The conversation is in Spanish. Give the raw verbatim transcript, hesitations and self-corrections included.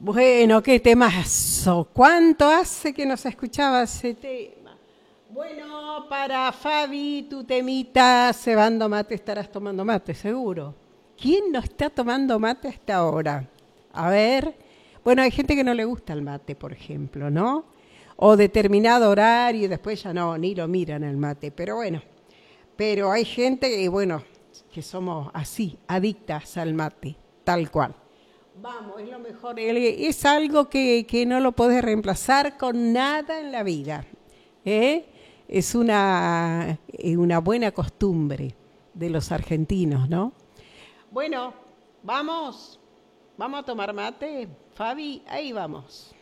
Bueno, qué temazo. ¿Cuánto hace que no se escuchaba ese tema? Bueno, para Fabi, tu temita, cebando mate, estarás tomando mate, seguro. ¿Quién no está tomando mate hasta ahora? A ver. Bueno, hay gente que no le gusta el mate, por ejemplo, ¿no? O determinado horario y después ya no, ni lo miran el mate. Pero bueno, pero hay gente que, bueno, que somos así, adictas al mate, tal cual. Vamos, es lo mejor. Es algo que, que no lo podés reemplazar con nada en la vida. ¿eh? Es una, una buena costumbre de los argentinos, ¿no? Bueno, vamos, vamos a tomar mate. Fabi, ahí vamos.